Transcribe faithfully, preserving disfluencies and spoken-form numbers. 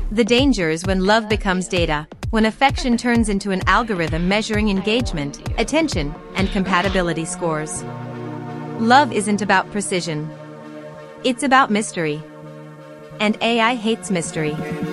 The danger is when love becomes data, when affection turns into an algorithm measuring engagement, attention, and compatibility scores. Love isn't about precision. It's about mystery. And A I hates mystery.